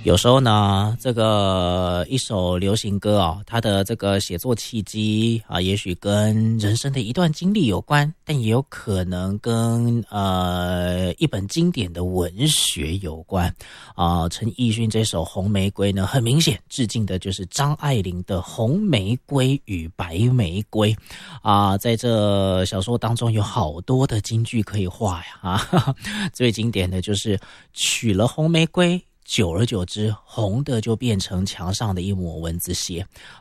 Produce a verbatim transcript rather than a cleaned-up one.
有时候呢，这个一首流行歌啊、哦，它的这个写作契机啊，也许跟人生的一段经历有关，但也有可能跟呃一本经典的文学有关啊。陈奕迅这首《红玫瑰》呢，很明显致敬的就是张爱玲的《红玫瑰与白玫瑰》啊。在这小说当中有好多的金句可以画呀啊，哈哈，最经典的就是取了红玫瑰。久而久之，红的就变成墙上的一抹蚊子血，